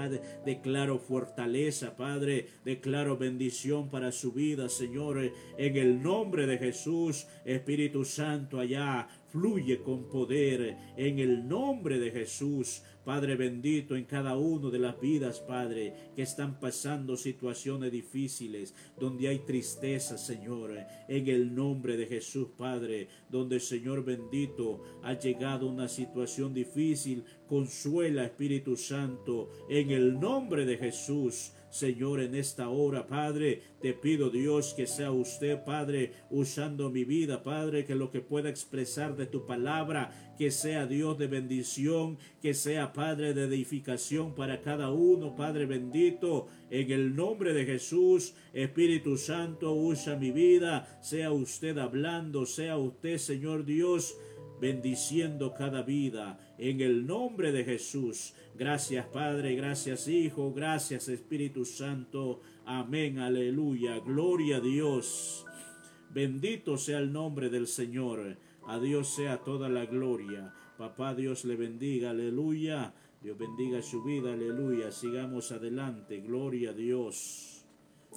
sanidad, declaro fortaleza, Padre, declaro bendición para su vida, Señor, en el nombre de Jesús. Espíritu Santo, allá fluye con poder en el nombre de Jesús. Padre bendito, en cada uno de las vidas, Padre, que están pasando situaciones difíciles, donde hay tristeza, Señor, en el nombre de Jesús, Padre, donde, Señor bendito, ha llegado una situación difícil, consuela, Espíritu Santo, en el nombre de Jesús. Señor, en esta hora, Padre, te pido, Dios, que sea usted, Padre, usando mi vida, Padre, que lo que pueda expresar de tu palabra, que sea, Dios, de bendición, que sea, Padre, de edificación para cada uno, Padre bendito, en el nombre de Jesús. Espíritu Santo, usa mi vida, sea usted hablando, sea usted, Señor Dios, bendiciendo cada vida, en el nombre de Jesús. Gracias, Padre, gracias, Hijo, gracias, Espíritu Santo. Amén, aleluya, gloria a Dios. Bendito sea el nombre del Señor. A Dios sea toda la gloria. Papá, Dios le bendiga, aleluya. Dios bendiga su vida, aleluya. Sigamos adelante, gloria a Dios.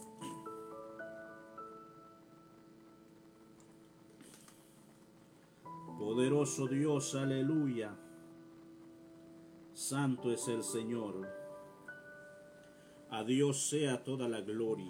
Poderoso Dios, aleluya. Santo es el Señor. A Dios sea toda la gloria.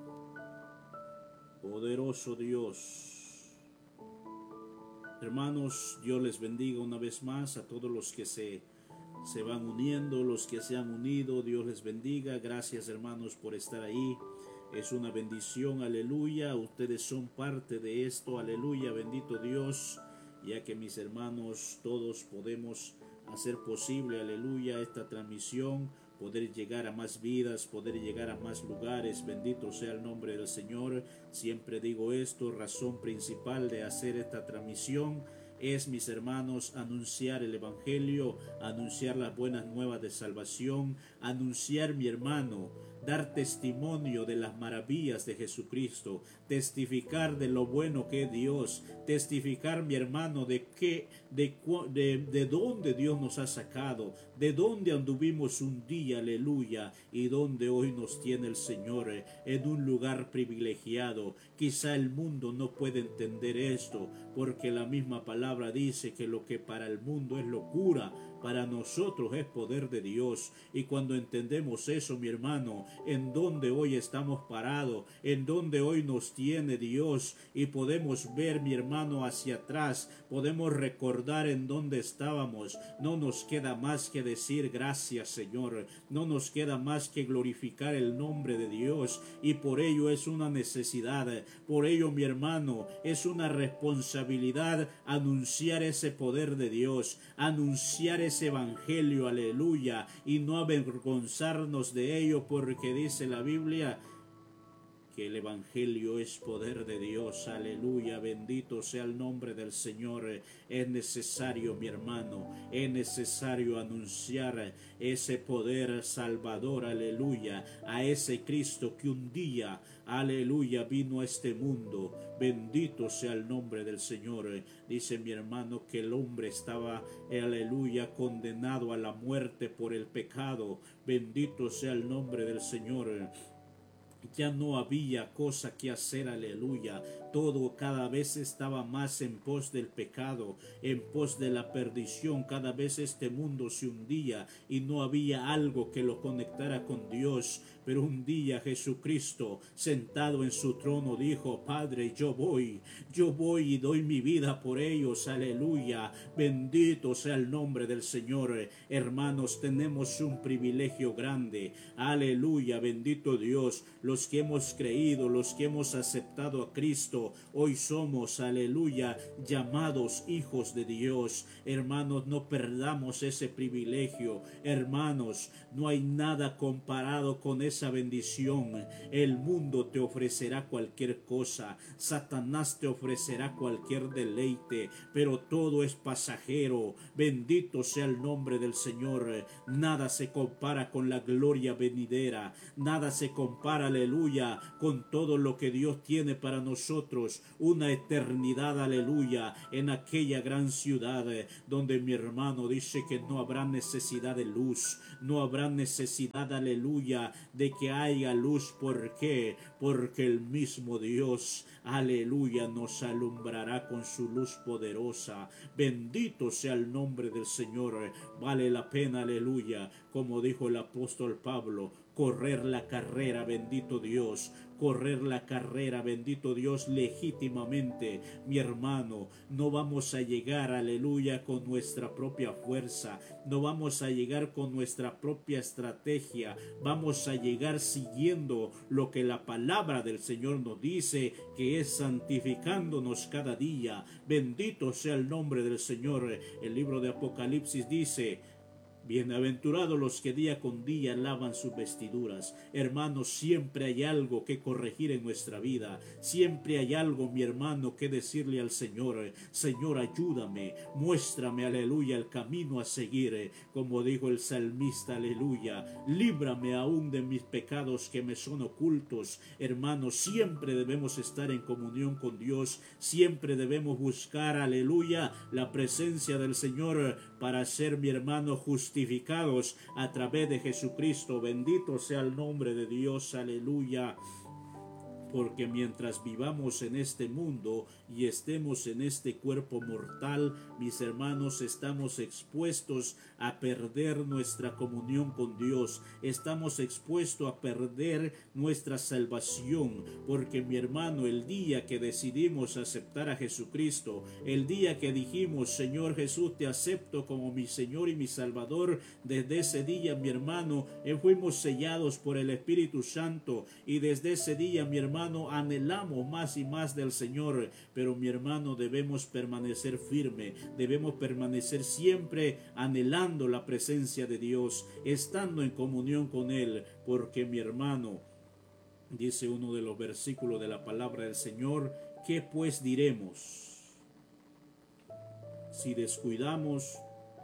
Poderoso Dios. Hermanos, Dios les bendiga una vez más a todos los que se van uniendo, los que se han unido. Dios les bendiga. Gracias, hermanos, por estar ahí. Es una bendición, aleluya. Ustedes son parte de esto, aleluya. Bendito Dios, ya que mis hermanos todos podemos hacer posible, aleluya, esta transmisión, poder llegar a más vidas, poder llegar a más lugares. Bendito sea el nombre del Señor. Siempre digo esto, razón principal de hacer esta transmisión es, mis hermanos, anunciar el Evangelio, anunciar las buenas nuevas de salvación, anunciar, mi hermano, dar testimonio de las maravillas de Jesucristo, testificar de lo bueno que es Dios, testificar, mi hermano, de dónde Dios nos ha sacado, de dónde anduvimos un día, aleluya, y dónde hoy nos tiene el Señor, en un lugar privilegiado. Quizá el mundo no puede entender esto, porque la misma palabra dice que lo que para el mundo es locura, para nosotros es poder de Dios. Y cuando entendemos eso, mi hermano, en donde hoy estamos parados, en donde hoy nos tiene Dios, y podemos ver, mi hermano, hacia atrás, podemos recordar en dónde estábamos, no nos queda más que decir gracias, Señor, no nos queda más que glorificar el nombre de Dios. Y por ello es una necesidad, por ello, mi hermano, es una responsabilidad anunciar ese poder de Dios, anunciar ese evangelio, aleluya, y no avergonzarnos de ello, porque dice la Biblia que el evangelio es poder de Dios, aleluya, bendito sea el nombre del Señor. Es necesario, mi hermano, es necesario anunciar ese poder salvador, aleluya, a ese Cristo que un día, aleluya, vino a este mundo. Bendito sea el nombre del Señor. Dice mi hermano que el hombre estaba, aleluya, condenado a la muerte por el pecado. Bendito sea el nombre del Señor. Ya no había cosa que hacer, aleluya. Todo cada vez estaba más en pos del pecado, en pos de la perdición. Cada vez este mundo se hundía y no había algo que lo conectara con Dios. Pero un día Jesucristo, sentado en su trono, dijo: Padre, yo voy y doy mi vida por ellos, aleluya. Bendito sea el nombre del Señor. Hermanos, tenemos un privilegio grande, aleluya, bendito Dios. Los que hemos creído, los que hemos aceptado a Cristo, hoy somos, aleluya, llamados hijos de Dios. Hermanos, no perdamos ese privilegio. Hermanos, no hay nada comparado con esa bendición. El mundo te ofrecerá cualquier cosa, Satanás te ofrecerá cualquier deleite, pero todo es pasajero. Bendito sea el nombre del Señor. Nada se compara con la gloria venidera, nada se compara, aleluya, aleluya, con todo lo que Dios tiene para nosotros, una eternidad, aleluya, en aquella gran ciudad donde mi hermano dice que no habrá necesidad de luz, no habrá necesidad, aleluya, de que haya luz. ¿Por qué? Porque el mismo Dios, aleluya, nos alumbrará con su luz poderosa. Bendito sea el nombre del Señor. Vale la pena, aleluya, como dijo el apóstol Pablo, correr la carrera, bendito Dios, correr la carrera, bendito Dios, legítimamente. Mi hermano, no vamos a llegar, aleluya, con nuestra propia fuerza, no vamos a llegar con nuestra propia estrategia, vamos a llegar siguiendo lo que la palabra del Señor nos dice, que es santificándonos cada día. Bendito sea el nombre del Señor. El libro de Apocalipsis dice: bienaventurados los que día con día lavan sus vestiduras. Hermanos, siempre hay algo que corregir en nuestra vida. Siempre hay algo, mi hermano, que decirle al Señor. Señor, ayúdame, muéstrame, aleluya, el camino a seguir. Como dijo el salmista, aleluya, líbrame aún de mis pecados que me son ocultos. Hermanos, siempre debemos estar en comunión con Dios. Siempre debemos buscar, aleluya, la presencia del Señor para ser, mi hermano, justificados a través de Jesucristo. Bendito sea el nombre de Dios, aleluya. Porque mientras vivamos en este mundo y estemos en este cuerpo mortal, mis hermanos, estamos expuestos a perder nuestra comunión con Dios. Estamos expuestos a perder nuestra salvación. Porque, mi hermano, el día que decidimos aceptar a Jesucristo, el día que dijimos: Señor Jesús, te acepto como mi Señor y mi Salvador, desde ese día, mi hermano, fuimos sellados por el Espíritu Santo. Y desde ese día, mi hermano, anhelamos más y más del Señor. Pero, mi hermano, debemos permanecer firme, debemos permanecer siempre anhelando la presencia de Dios, estando en comunión con Él. Porque, mi hermano, dice uno de los versículos de la palabra del Señor: ¿qué pues diremos si descuidamos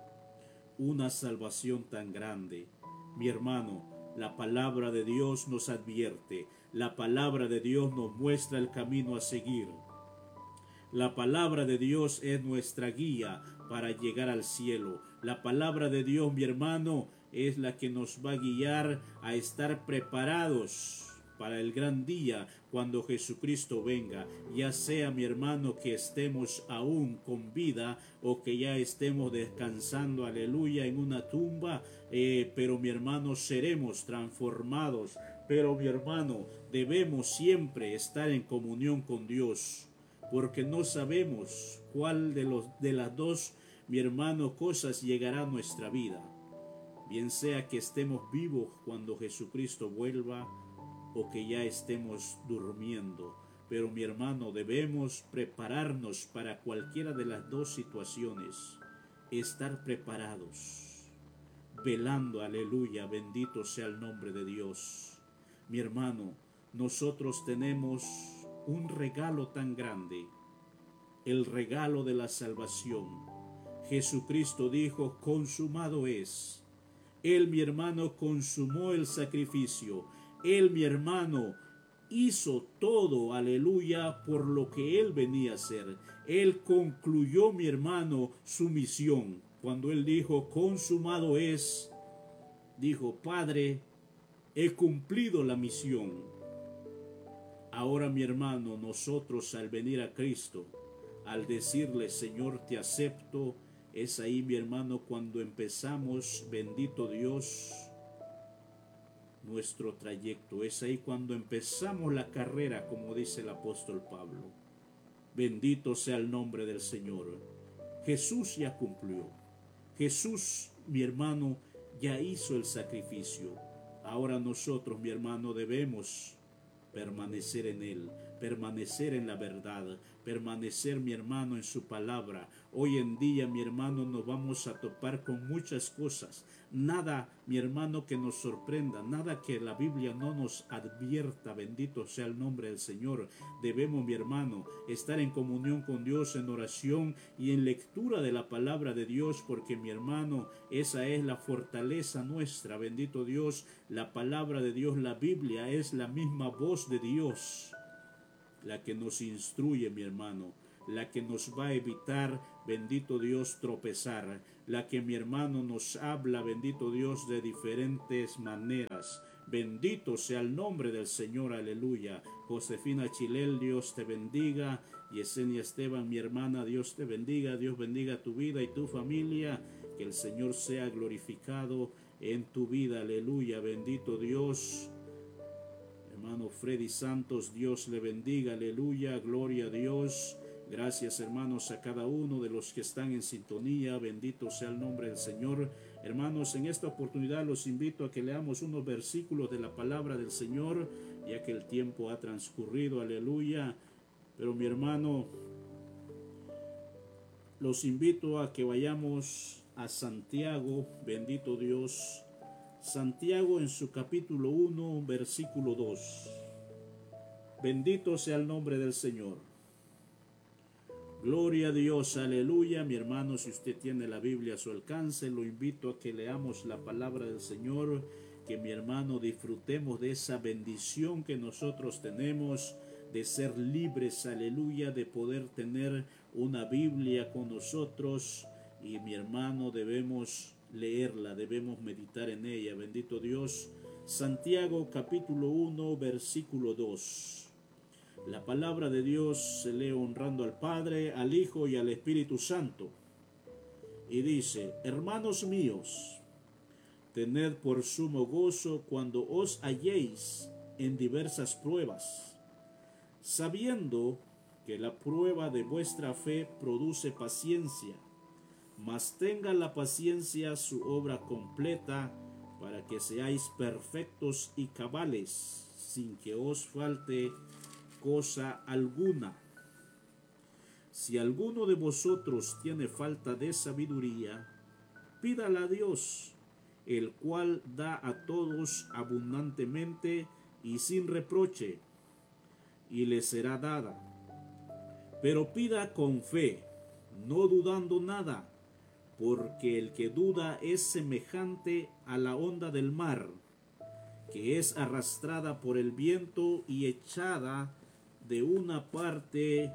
una salvación tan grande? Mi hermano, la palabra de Dios nos advierte, la palabra de Dios nos muestra el camino a seguir. La palabra de Dios es nuestra guía para llegar al cielo. La palabra de Dios, mi hermano, es la que nos va a guiar a estar preparados para el gran día cuando Jesucristo venga. Ya sea, mi hermano, que estemos aún con vida o que ya estemos descansando, aleluya, en una tumba, pero, mi hermano, seremos transformados. Pero, mi hermano, debemos siempre estar en comunión con Dios, porque no sabemos cuál de las dos, mi hermano, cosas llegará a nuestra vida. Bien sea que estemos vivos cuando Jesucristo vuelva, o que ya estemos durmiendo. Pero, mi hermano, debemos prepararnos para cualquiera de las dos situaciones. Estar preparados, velando, aleluya, bendito sea el nombre de Dios. Mi hermano, nosotros tenemos un regalo tan grande, el regalo de la salvación. Jesucristo dijo: consumado es. Él, mi hermano, consumó el sacrificio. Él, mi hermano, hizo todo, aleluya, por lo que Él venía a hacer. Él concluyó, mi hermano, su misión. Cuando Él dijo: consumado es, dijo: Padre, he cumplido la misión. Ahora, mi hermano, nosotros al venir a Cristo, al decirle: Señor, te acepto, es ahí, mi hermano, cuando empezamos, bendito Dios, nuestro trayecto. Es ahí cuando empezamos la carrera, como dice el apóstol Pablo. Bendito sea el nombre del Señor. Jesús ya cumplió. Jesús, mi hermano, ya hizo el sacrificio. Ahora nosotros, mi hermano, debemos permanecer en Él. permanecer en la verdad, permanecer, mi hermano, en su palabra. Hoy en día, mi hermano, nos vamos a topar con muchas cosas. Nada, mi hermano, que nos sorprenda, nada que la Biblia no nos advierta. Bendito sea el nombre del Señor. Debemos, mi hermano, estar en comunión con Dios, en oración y en lectura de la palabra de Dios, porque, mi hermano, esa es la fortaleza nuestra. Bendito Dios, la palabra de Dios, la Biblia es la misma voz de Dios, la que nos instruye, mi hermano, la que nos va a evitar, bendito Dios, tropezar, la que, mi hermano, nos habla, bendito Dios, de diferentes maneras. Bendito sea el nombre del Señor, aleluya. Josefina Chilel, Dios te bendiga. Yesenia Esteban, mi hermana, Dios te bendiga. Dios bendiga tu vida y tu familia. Que el Señor sea glorificado en tu vida, aleluya. Bendito Dios. Hermano Freddy Santos, Dios le bendiga, aleluya, gloria a Dios. Gracias, hermanos, a cada uno de los que están en sintonía. Bendito sea el nombre del Señor. Hermanos, en esta oportunidad los invito a que leamos unos versículos de la palabra del Señor, ya que el tiempo ha transcurrido, aleluya. Pero, mi hermano, los invito a que vayamos a Santiago, bendito Dios. Santiago en su capítulo 1, versículo 2. Bendito sea el nombre del Señor. Gloria a Dios, aleluya. Mi hermano, si usted tiene la Biblia a su alcance, lo invito a que leamos la palabra del Señor, que, mi hermano, disfrutemos de esa bendición que nosotros tenemos de ser libres, aleluya, de poder tener una Biblia con nosotros. Y, mi hermano, debemos leerla, debemos meditar en ella. Bendito Dios. Santiago capítulo 1, versículo 2. La palabra de Dios se lee honrando al Padre, al Hijo y al Espíritu Santo. Y dice: hermanos míos, tened por sumo gozo cuando os halléis en diversas pruebas, sabiendo que la prueba de vuestra fe produce paciencia. Mas tenga la paciencia su obra completa, para que seáis perfectos y cabales, sin que os falte cosa alguna. Si alguno de vosotros tiene falta de sabiduría, pídala a Dios, el cual da a todos abundantemente y sin reproche, y le será dada. Pero pida con fe, no dudando nada, porque el que duda es semejante a la onda del mar, que es arrastrada por el viento y echada de una parte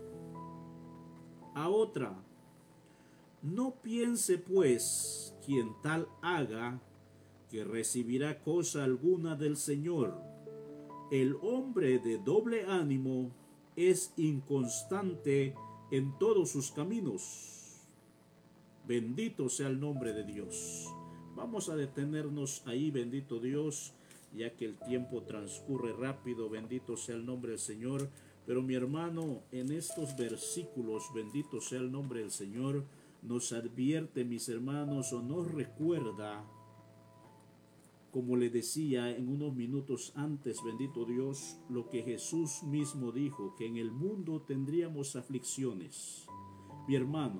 a otra. No piense, pues, quien tal haga, que recibirá cosa alguna del Señor. El hombre de doble ánimo es inconstante en todos sus caminos. Bendito sea el nombre de Dios. Vamos a detenernos ahí, bendito Dios, ya que el tiempo transcurre rápido. Bendito sea el nombre del Señor. Pero, mi hermano, en estos versículos, bendito sea el nombre del Señor, nos advierte, mis hermanos, o nos recuerda, como le decía en unos minutos antes, bendito Dios, lo que Jesús mismo dijo, que en el mundo tendríamos aflicciones. Mi hermano,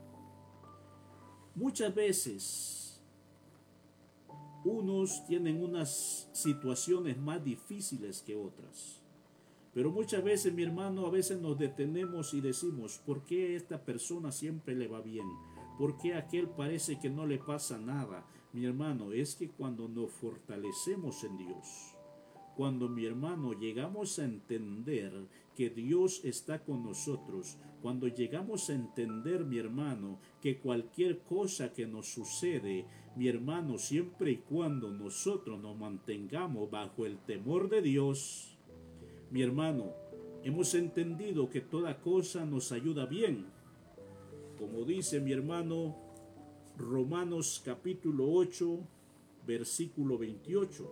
muchas veces unos tienen unas situaciones más difíciles que otras. Pero muchas veces, mi hermano, a veces nos detenemos y decimos: ¿por qué esta persona siempre le va bien? ¿Por qué a aquel parece que no le pasa nada? Mi hermano, es que cuando nos fortalecemos en Dios, cuando, mi hermano, llegamos a entender que Dios está con nosotros, cuando llegamos a entender, mi hermano, que cualquier cosa que nos sucede, mi hermano, siempre y cuando nosotros nos mantengamos bajo el temor de Dios, mi hermano, hemos entendido que toda cosa nos ayuda bien. Como dice, mi hermano, Romanos capítulo 8, versículo 28.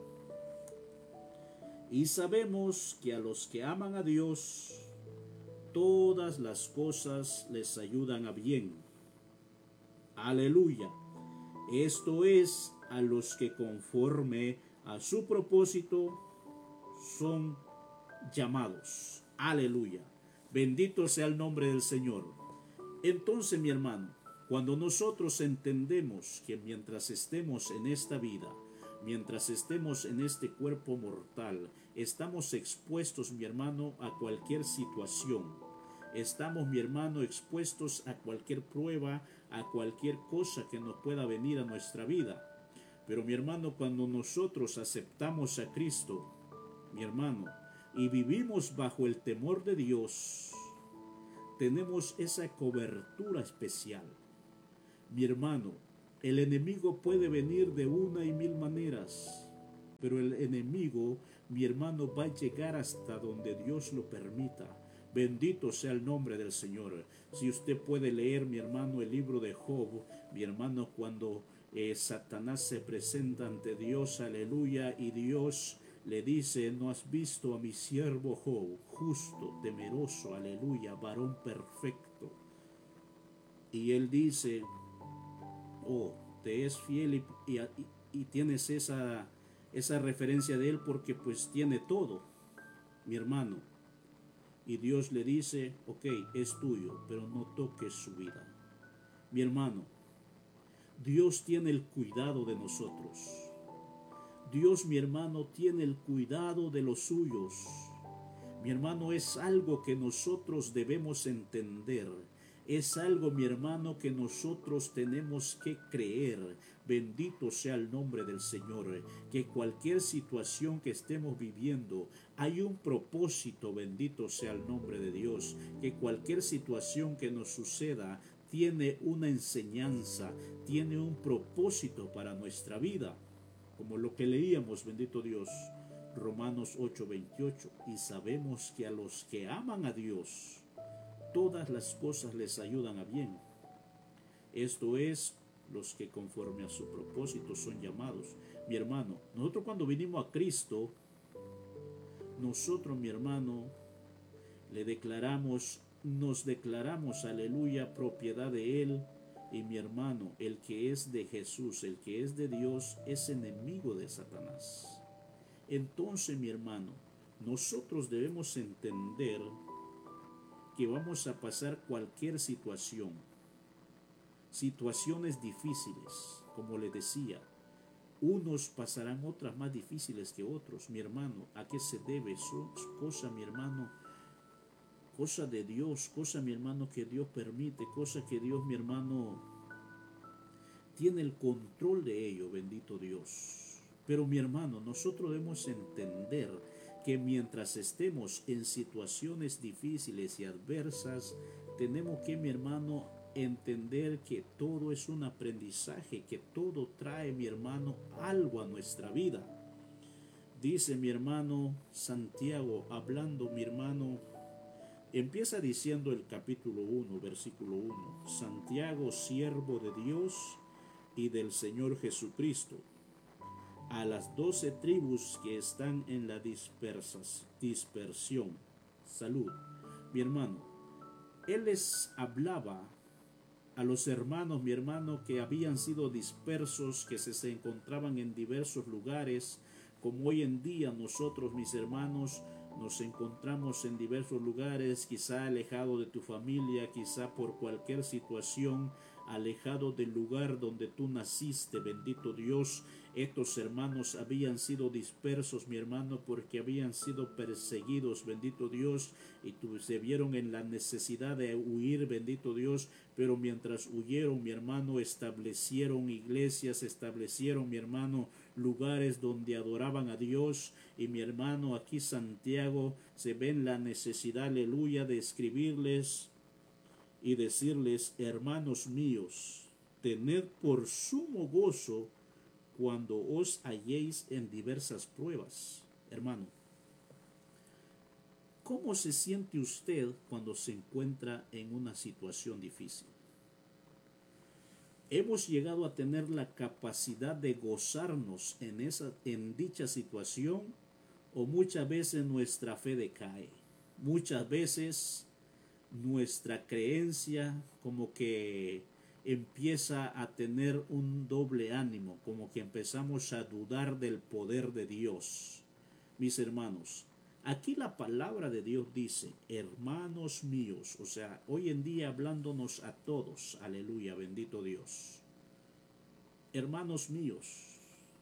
Y sabemos que a los que aman a Dios, todas las cosas les ayudan a bien. Aleluya. Esto es, a los que conforme a su propósito son llamados. Aleluya. Bendito sea el nombre del Señor. Entonces, mi hermano, cuando nosotros entendemos que mientras estemos en esta vida, mientras estemos en este cuerpo mortal, estamos expuestos, mi hermano, a cualquier situación. Estamos, mi hermano, expuestos a cualquier prueba, a cualquier cosa que nos pueda venir a nuestra vida. Pero, mi hermano, cuando nosotros aceptamos a Cristo, mi hermano, y vivimos bajo el temor de Dios, tenemos esa cobertura especial. Mi hermano, el enemigo puede venir de una y mil maneras, pero el enemigo, mi hermano, va a llegar hasta donde Dios lo permita. Bendito sea el nombre del Señor. Si usted puede leer, mi hermano, el libro de Job, mi hermano, cuando Satanás se presenta ante Dios, aleluya, y Dios le dice: ¿no has visto a mi siervo Job, justo, temeroso, aleluya, varón perfecto? Y él dice: oh, te es fiel y tienes esa referencia de él porque pues tiene todo, mi hermano. Y Dios le dice: ok, es tuyo, pero no toques su vida. Mi hermano, Dios tiene el cuidado de nosotros. Dios, mi hermano, tiene el cuidado de los suyos. Mi hermano, es algo que nosotros debemos entender. Es algo, mi hermano, que nosotros tenemos que creer. Bendito sea el nombre del Señor. Que cualquier situación que estemos viviendo, hay un propósito. Bendito sea el nombre de Dios. Que cualquier situación que nos suceda tiene una enseñanza, tiene un propósito para nuestra vida. Como lo que leíamos, bendito Dios, Romanos 8:28, y sabemos que a los que aman a Dios, todas las cosas les ayudan a bien. Esto es, los que conforme a su propósito son llamados. Mi hermano, nosotros cuando vinimos a Cristo, nosotros, mi hermano, nos declaramos, aleluya, propiedad de Él. Y mi hermano, el que es de Jesús, el que es de Dios, es enemigo de Satanás. Entonces, mi hermano, nosotros debemos entender que vamos a pasar cualquier situación, situaciones difíciles, como le decía. Unos pasarán otras más difíciles que otros, mi hermano. ¿A qué se debe? Son cosas, mi hermano, cosa de Dios, cosa, mi hermano, que Dios permite, cosa que Dios, mi hermano, tiene el control de ello, bendito Dios. Pero, mi hermano, nosotros debemos entender que mientras estemos en situaciones difíciles y adversas, tenemos que, mi hermano, entender que todo es un aprendizaje, que todo trae, mi hermano, algo a nuestra vida. Dice mi hermano Santiago, hablando, mi hermano, empieza diciendo el capítulo 1, versículo 1, Santiago, siervo de Dios y del Señor Jesucristo, a las 12 tribus que están en la dispersión. Salud. Mi hermano, él les hablaba a los hermanos, mi hermano, que habían sido dispersos, que se encontraban en diversos lugares, como hoy en día nosotros, mis hermanos, nos encontramos en diversos lugares, quizá alejado de tu familia, quizá por cualquier situación, alejado del lugar donde tú naciste, bendito Dios. Estos hermanos habían sido dispersos, mi hermano, porque habían sido perseguidos, bendito Dios, y se vieron en la necesidad de huir, bendito Dios, pero mientras huyeron, mi hermano, establecieron iglesias, establecieron, mi hermano, lugares donde adoraban a Dios. Y mi hermano, aquí Santiago se ve en la necesidad, aleluya, de escribirles y decirles: hermanos míos, tened por sumo gozo cuando os halléis en diversas pruebas. Hermano, ¿cómo se siente usted cuando se encuentra en una situación difícil? Hemos llegado a tener la capacidad de gozarnos en dicha situación, o muchas veces nuestra fe decae. Muchas veces nuestra creencia como que empieza a tener un doble ánimo, como que empezamos a dudar del poder de Dios. Mis hermanos, Aquí la palabra de Dios dice, hermanos míos, o sea, hoy en día hablándonos a todos, aleluya, bendito Dios. Hermanos míos,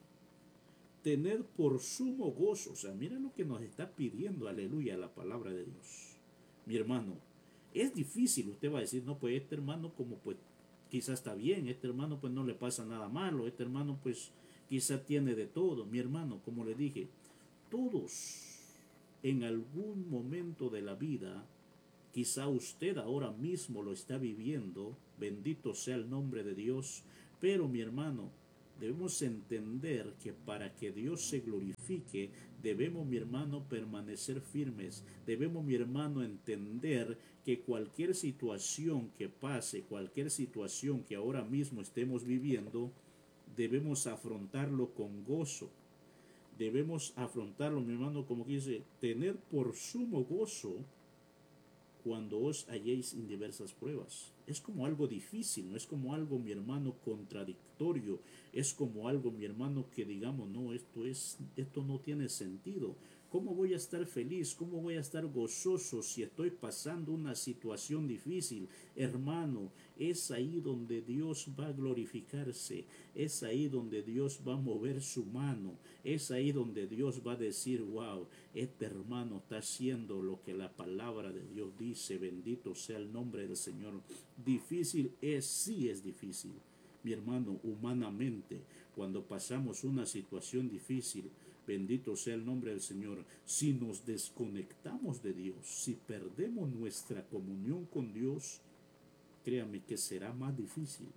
tener por sumo gozo, o sea, mira lo que nos está pidiendo, aleluya, la palabra de Dios. Mi hermano, es difícil, usted va a decir, no, pues este hermano como pues quizás está bien, este hermano pues no le pasa nada malo, este hermano pues quizá tiene de todo. Mi hermano, como le dije, todos en algún momento de la vida, quizá usted ahora mismo lo está viviendo, bendito sea el nombre de Dios, pero mi hermano, debemos entender que para que Dios se glorifique, debemos, mi hermano, permanecer firmes. Debemos, mi hermano, entender que cualquier situación que pase, cualquier situación que ahora mismo estemos viviendo, debemos afrontarlo con gozo. Debemos afrontarlo, mi hermano, como dice, tener por sumo gozo cuando os halléis en diversas pruebas. Es como algo difícil, no es como algo, mi hermano, contradictorio, es como algo, mi hermano, que digamos, no, esto no tiene sentido. ¿Cómo voy a estar feliz? ¿Cómo voy a estar gozoso si estoy pasando una situación difícil? Hermano, es ahí donde Dios va a glorificarse, es ahí donde Dios va a mover su mano, es ahí donde Dios va a decir, wow, este hermano está haciendo lo que la palabra de Dios dice, bendito sea el nombre del Señor. Difícil es, sí es difícil. Mi hermano, humanamente, cuando pasamos una situación difícil, bendito sea el nombre del Señor, si nos desconectamos de Dios, si perdemos nuestra comunión con Dios, créame que será más difícil.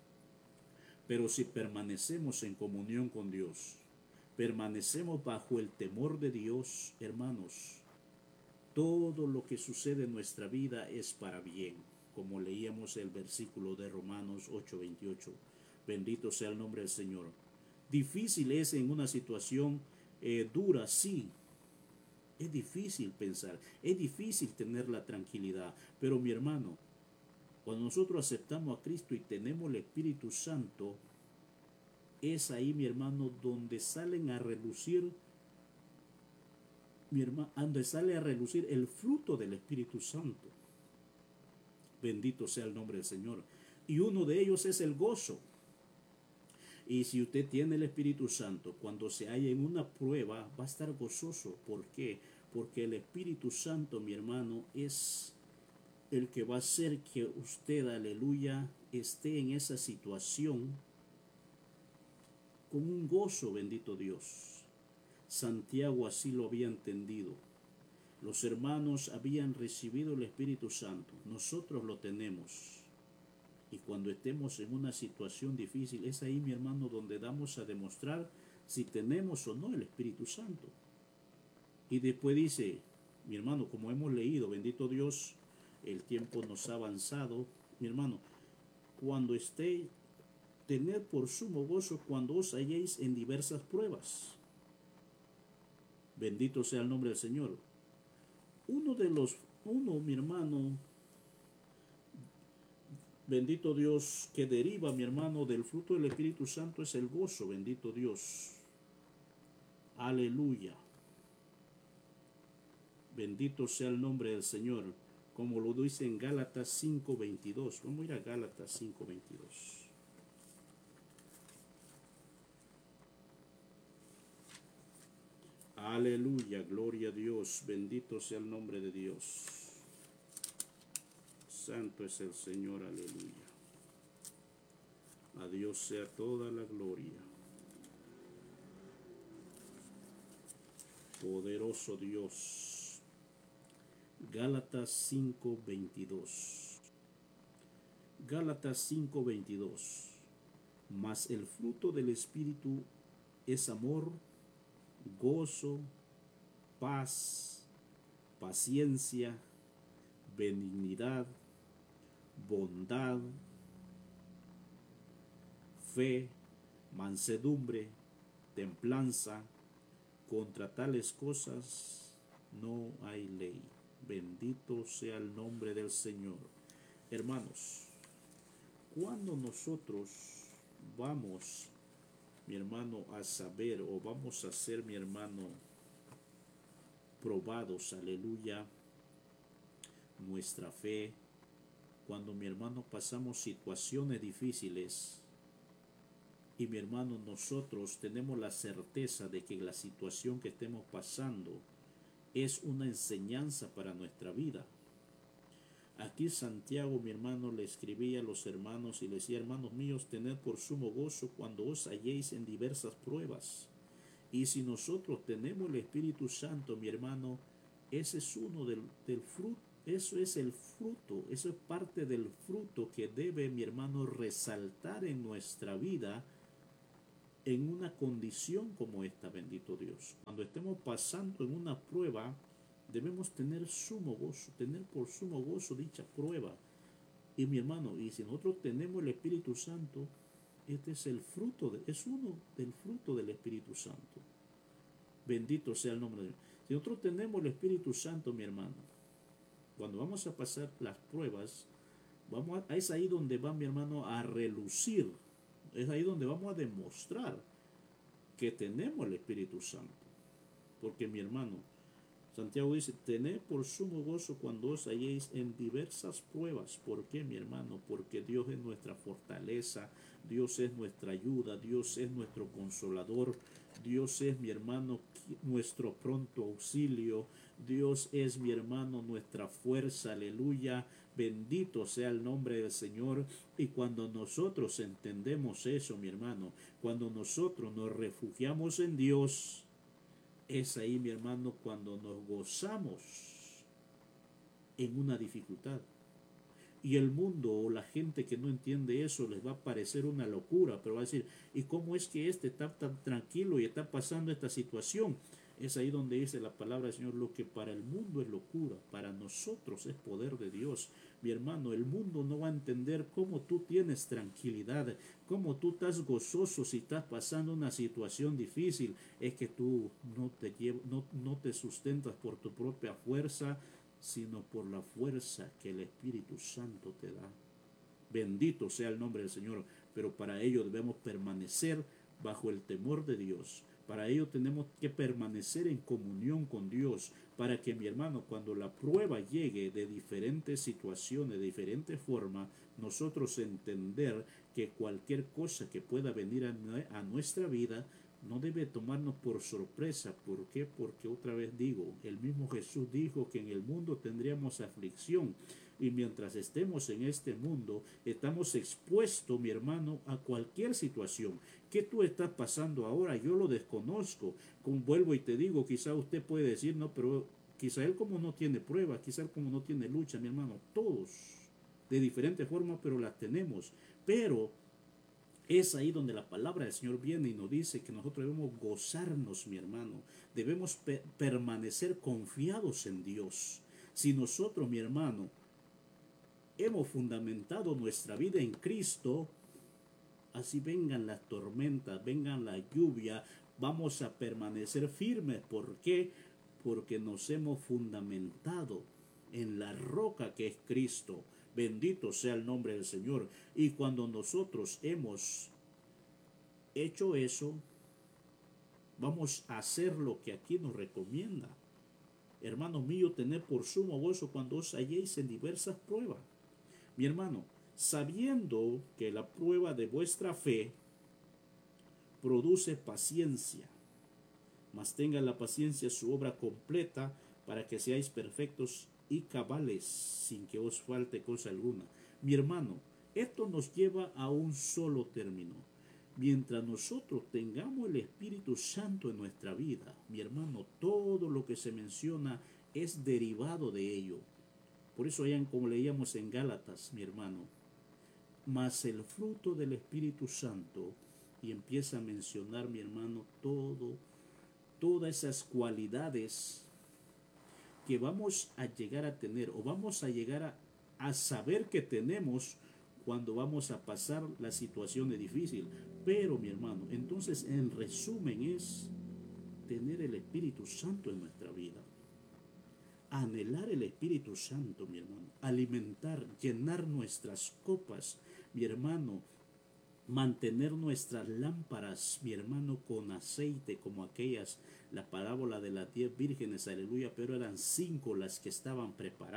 Pero si permanecemos en comunión con Dios, permanecemos bajo el temor de Dios, hermanos, todo lo que sucede en nuestra vida es para bien, como leíamos el versículo de Romanos 8:28. Bendito sea el nombre del Señor. Difícil es en una situación dura, sí. Es difícil pensar, es difícil tener la tranquilidad, pero mi hermano, cuando nosotros aceptamos a Cristo y tenemos el Espíritu Santo, es ahí, mi hermano, donde salen a relucir, mi hermano, donde sale a relucir el fruto del Espíritu Santo. Bendito sea el nombre del Señor. Y uno de ellos es el gozo. Y si usted tiene el Espíritu Santo, cuando se halla en una prueba, va a estar gozoso. ¿Por qué? Porque el Espíritu Santo, mi hermano, es el que va a hacer que usted, aleluya, esté en esa situación con un gozo, bendito Dios. Santiago así lo había entendido. Los hermanos habían recibido el Espíritu Santo. Nosotros lo tenemos. Y cuando estemos en una situación difícil, es ahí, mi hermano, donde damos a demostrar si tenemos o no el Espíritu Santo. Y después dice, mi hermano, como hemos leído, bendito Dios, el tiempo nos ha avanzado. Mi hermano, cuando esté, tened por sumo gozo cuando os halléis en diversas pruebas. Bendito sea el nombre del Señor. Mi hermano, bendito Dios, que deriva, mi hermano, del fruto del Espíritu Santo es el gozo, bendito Dios. Aleluya. Bendito sea el nombre del Señor, como lo dice en Gálatas 5:22. Vamos a ir a Gálatas 5:22. Aleluya, gloria a Dios, bendito sea el nombre de Dios. Santo es el Señor, aleluya. A Dios sea toda la gloria. Poderoso Dios. Gálatas 5:22. Gálatas 5:22. Mas el fruto del Espíritu es amor, gozo, paz, paciencia, benignidad, bondad, fe, mansedumbre, templanza. Contra tales cosas no hay ley. Bendito sea el nombre del Señor. Hermanos, cuando nosotros vamos, mi hermano, a saber o vamos a ser, mi hermano, probados, aleluya, nuestra fe. Cuando, mi hermano, pasamos situaciones difíciles y, mi hermano, nosotros tenemos la certeza de que la situación que estemos pasando es una enseñanza para nuestra vida. Aquí Santiago, mi hermano, le escribía a los hermanos y le decía: hermanos míos, tened por sumo gozo cuando os halléis en diversas pruebas. Y si nosotros tenemos el Espíritu Santo, mi hermano, ese es uno del fruto, eso es el fruto, eso es parte del fruto que debe, mi hermano, resaltar en nuestra vida en una condición como esta, bendito Dios. Cuando estemos pasando en una prueba, debemos tener sumo gozo, tener por sumo gozo dicha prueba. Y, mi hermano, y si nosotros tenemos el Espíritu Santo, este es el fruto, es uno del fruto del Espíritu Santo. Bendito sea el nombre de Dios. Si nosotros tenemos el Espíritu Santo, mi hermano, cuando vamos a pasar las pruebas, es ahí donde va, mi hermano, a relucir. Es ahí donde vamos a demostrar que tenemos el Espíritu Santo. Porque, mi hermano, Santiago dice: tened por sumo gozo cuando os halléis en diversas pruebas. ¿Por qué, mi hermano? Porque Dios es nuestra fortaleza, Dios es nuestra ayuda, Dios es nuestro consolador, Dios es, mi hermano, nuestro pronto auxilio, Dios es, mi hermano, nuestra fuerza, aleluya. Bendito sea el nombre del Señor. Y cuando nosotros entendemos eso, mi hermano, cuando nosotros nos refugiamos en Dios, es ahí, mi hermano, cuando nos gozamos en una dificultad. Y el mundo o la gente que no entiende eso les va a parecer una locura, pero va a decir: ¿y cómo es que este está tan tranquilo y está pasando esta situación? Es ahí donde dice la palabra del Señor: lo que para el mundo es locura, para nosotros es poder de Dios. Mi hermano, el mundo no va a entender cómo tú tienes tranquilidad, cómo tú estás gozoso si estás pasando una situación difícil. Es que tú no te sustentas por tu propia fuerza, sino por la fuerza que el Espíritu Santo te da. Bendito sea el nombre del Señor. Pero para ello debemos permanecer bajo el temor de Dios. Para ello tenemos que permanecer en comunión con Dios, para que, mi hermano, cuando la prueba llegue de diferentes situaciones, de diferentes formas, nosotros entender que cualquier cosa que pueda venir a nuestra vida no debe tomarnos por sorpresa. ¿Por qué? Porque, otra vez digo, el mismo Jesús dijo que en el mundo tendríamos aflicción. Y mientras estemos en este mundo, estamos expuestos, mi hermano, a cualquier situación. ¿Qué tú estás pasando ahora? Yo lo desconozco. Como vuelvo y te digo, quizá usted puede decir: no, pero quizá él como no tiene pruebas, quizá él como no tiene lucha, mi hermano. Todos, de diferentes formas, pero las tenemos. Pero es ahí donde la palabra del Señor viene y nos dice que nosotros debemos gozarnos, mi hermano. Debemos permanecer confiados en Dios. Si nosotros, mi hermano, hemos fundamentado nuestra vida en Cristo, así vengan las tormentas, vengan la lluvia, vamos a permanecer firmes. ¿Por qué? Porque nos hemos fundamentado en la roca que es Cristo. Bendito sea el nombre del Señor. Y cuando nosotros hemos hecho eso, vamos a hacer lo que aquí nos recomienda. Hermanos míos, tened por sumo gozo cuando os halléis en diversas pruebas. Mi hermano, sabiendo que la prueba de vuestra fe produce paciencia, mas tenga la paciencia su obra completa, para que seáis perfectos y cabales, sin que os falte cosa alguna. Mi hermano, esto nos lleva a un solo término. Mientras nosotros tengamos el Espíritu Santo en nuestra vida, mi hermano, todo lo que se menciona es derivado de ello. Por eso, como leíamos en Gálatas, mi hermano, mas el fruto del Espíritu Santo, y empieza a mencionar, mi hermano, todas esas cualidades que vamos a llegar a tener, o vamos a llegar a saber que tenemos cuando vamos a pasar la situación difícil. Pero, mi hermano, entonces, en resumen, es tener el Espíritu Santo en nuestra vida. Anhelar el Espíritu Santo, mi hermano. Alimentar, llenar nuestras copas, mi hermano, mantener nuestras lámparas, mi hermano, con aceite, como aquellas, la parábola de las 10 vírgenes, aleluya, pero eran 5 las que estaban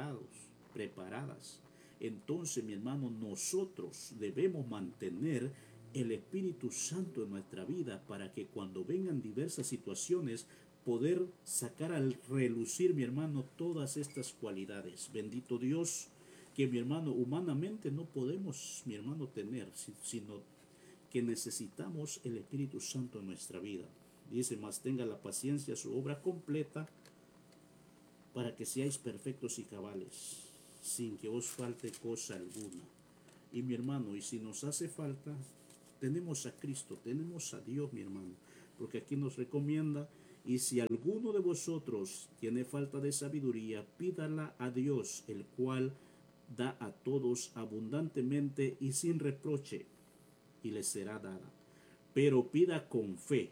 preparadas. Entonces, mi hermano, nosotros debemos mantener el Espíritu Santo en nuestra vida para que cuando vengan diversas situaciones, poder sacar al relucir, mi hermano, todas estas cualidades. Bendito Dios, que mi hermano, humanamente no podemos, mi hermano, tener, sino que necesitamos el Espíritu Santo en nuestra vida. Dice, mas tenga la paciencia su obra completa para que seáis perfectos y cabales, sin que os falte cosa alguna. Y mi hermano, y si nos hace falta, tenemos a Cristo, tenemos a Dios, mi hermano, porque aquí nos recomienda, y si alguno de vosotros tiene falta de sabiduría, pídala a Dios, el cual da a todos abundantemente y sin reproche, y le será dada. Pero pida con fe.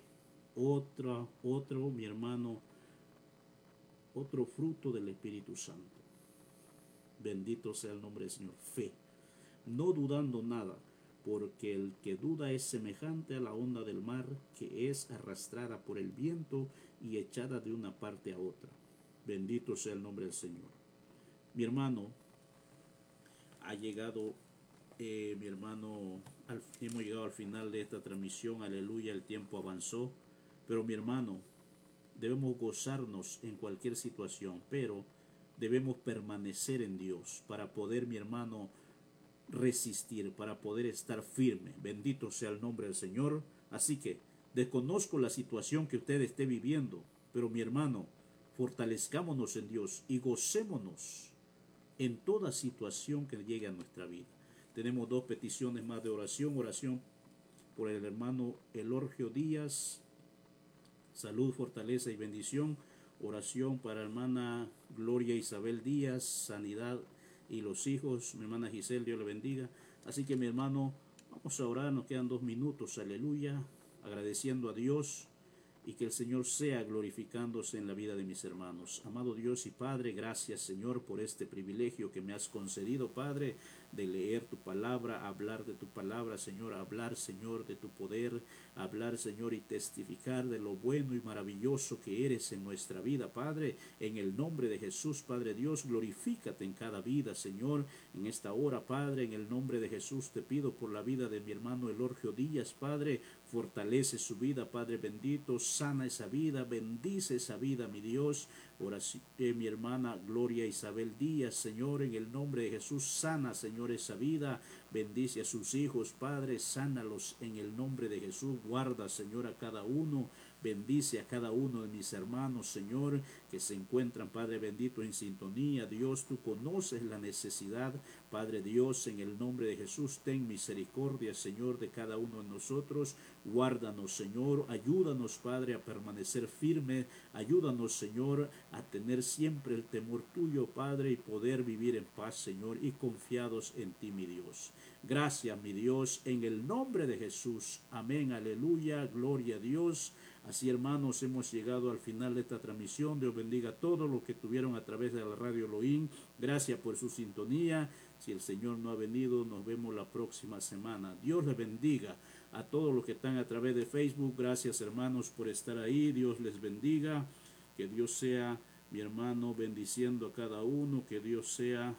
Otro, mi hermano, otro fruto del Espíritu Santo. Bendito sea el nombre del Señor. Fe. No dudando nada, porque el que duda es semejante a la onda del mar, que es arrastrada por el viento y echada de una parte a otra. Bendito sea el nombre del Señor. Mi hermano, ha llegado, mi hermano, hemos llegado al final de esta transmisión, aleluya, el tiempo avanzó, pero mi hermano, debemos gozarnos en cualquier situación, pero debemos permanecer en Dios para poder, mi hermano, resistir, para poder estar firme. Bendito sea el nombre del Señor. Así que desconozco la situación que usted esté viviendo, pero mi hermano, fortalezcámonos en Dios y gocémonos en toda situación que llegue a nuestra vida. Tenemos 2 peticiones más de oración. Oración por el hermano Elorgio Díaz, salud, fortaleza y bendición. Oración para la hermana Gloria Isabel Díaz, sanidad y los hijos. Mi hermana Giselle, Dios le bendiga. Así que mi hermano, vamos a orar, nos quedan 2 minutos, aleluya, agradeciendo a Dios y que el Señor sea glorificándose en la vida de mis hermanos. Amado Dios y Padre, gracias Señor por este privilegio que me has concedido, Padre, de leer tu palabra, hablar de tu palabra, Señor, hablar, Señor, de tu poder, hablar, Señor, y testificar de lo bueno y maravilloso que eres en nuestra vida, Padre. En el nombre de Jesús, Padre Dios, glorifícate en cada vida, Señor, en esta hora, Padre. En el nombre de Jesús te pido por la vida de mi hermano Elorgio Díaz, Padre. Fortalece su vida, Padre bendito, sana esa vida, bendice esa vida, mi Dios. Oración, mi hermana Gloria Isabel Díaz, Señor, en el nombre de Jesús, sana, Señor, esa vida, bendice a sus hijos, Padre, sánalos en el nombre de Jesús, guarda, Señor, a cada uno, bendice a cada uno de mis hermanos, Señor, que se encuentran, Padre bendito, en sintonía. Dios, tú conoces la necesidad, Padre Dios, en el nombre de Jesús, ten misericordia, Señor, de cada uno de nosotros. Guárdanos, Señor, ayúdanos, Padre, a permanecer firme, ayúdanos, Señor, a tener siempre el temor tuyo, Padre, y poder vivir en paz, Señor, y confiados en ti, mi Dios. Gracias, mi Dios, en el nombre de Jesús. Amén, aleluya, gloria a Dios. Así, hermanos, hemos llegado al final de esta transmisión. Dios bendiga a todos los que tuvieron a través de la radio Elohim. Gracias por su sintonía. Si el Señor no ha venido, nos vemos la próxima semana. Dios les bendiga a todos los que están a través de Facebook. Gracias, hermanos, por estar ahí. Dios les bendiga. Que Dios sea, mi hermano, bendiciendo a cada uno. Que Dios sea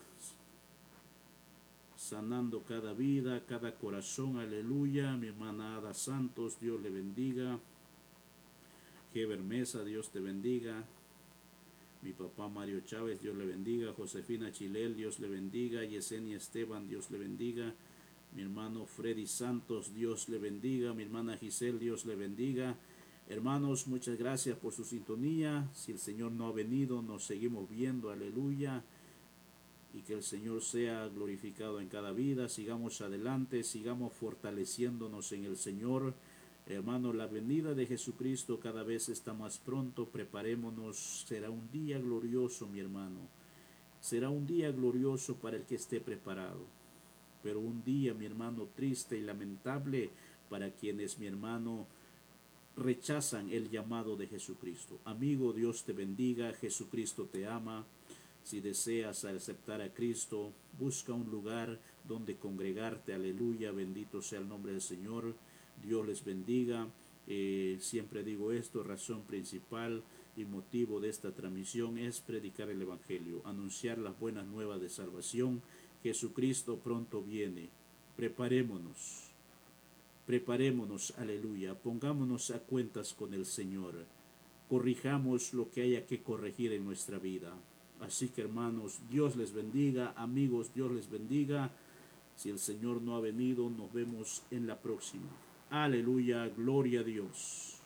sanando cada vida, cada corazón. Aleluya. Mi hermana Ada Santos, Dios le bendiga. Heber Mesa, Dios te bendiga. Mi papá Mario Chávez, Dios le bendiga. Josefina Chilel, Dios le bendiga. Yesenia Esteban, Dios le bendiga. Mi hermano Freddy Santos, Dios le bendiga. Mi hermana Giselle, Dios le bendiga. Hermanos, muchas gracias por su sintonía. Si el Señor no ha venido, nos seguimos viendo, aleluya. Y que el Señor sea glorificado en cada vida. Sigamos adelante, sigamos fortaleciéndonos en el Señor. Hermano, la venida de Jesucristo cada vez está más pronto. Preparémonos. Será un día glorioso, mi hermano. Será un día glorioso para el que esté preparado. Pero un día, mi hermano, triste y lamentable para quienes, mi hermano, rechazan el llamado de Jesucristo. Amigo, Dios te bendiga. Jesucristo te ama. Si deseas aceptar a Cristo, busca un lugar donde congregarte. Aleluya, bendito sea el nombre del Señor. Dios les bendiga. Siempre digo esto, razón principal y motivo de esta transmisión es predicar el Evangelio, anunciar las buenas nuevas de salvación. Jesucristo pronto viene. Preparémonos, preparémonos, aleluya, pongámonos a cuentas con el Señor, corrijamos lo que haya que corregir en nuestra vida. Así que hermanos, Dios les bendiga, amigos, Dios les bendiga. Si el Señor no ha venido, nos vemos en la próxima. Aleluya, gloria a Dios.